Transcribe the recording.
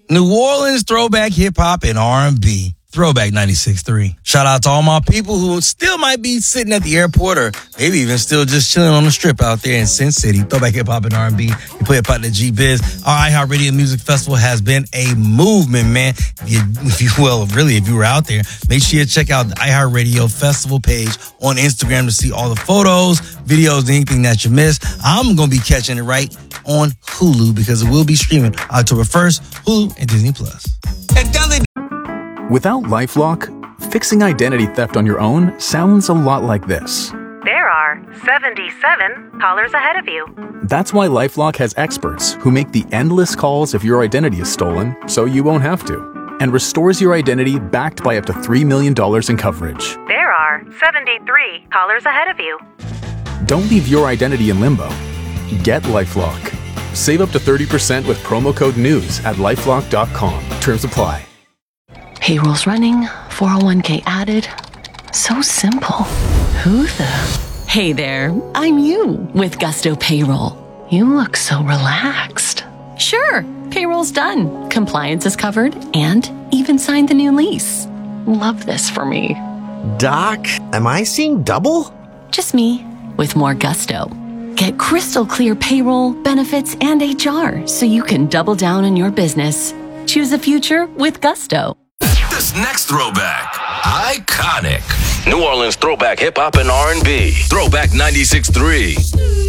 New Orleans throwback hip hop and R&B. Throwback 96.3. Shout out to all my people who still might be sitting at the airport or maybe even still just chilling on the strip out there in Sin City. Throwback hip hop and R&B. You play it out the G-Biz. Our iHeartRadio Music Festival has been a movement, man. If you were out there, make sure you check out the iHeartRadio Festival page on Instagram to see all the photos, videos, anything that you missed. I'm going to be catching it right on Hulu because it will be streaming October 1st, Hulu and Disney+. Without LifeLock, fixing identity theft on your own sounds a lot like this. There are 77 callers ahead of you. That's why LifeLock has experts who make the endless calls if your identity is stolen, so you won't have to, and restores your identity backed by up to $3 million in coverage. There are 73 callers ahead of you. Don't leave your identity in limbo. Get LifeLock. Save up to 30% with promo code NEWS at LifeLock.com. Terms apply. Payroll's running, 401k added. So simple. Who the? Hey there, I'm you with Gusto Payroll. You look so relaxed. Sure, payroll's done. Compliance is covered and even signed the new lease. Love this for me. Doc, am I seeing double? Just me with more gusto. Get crystal clear payroll, benefits, and HR so you can double down on your business. Choose the future with Gusto. This next throwback, iconic. New Orleans throwback hip hop and R&B. Throwback 96.3.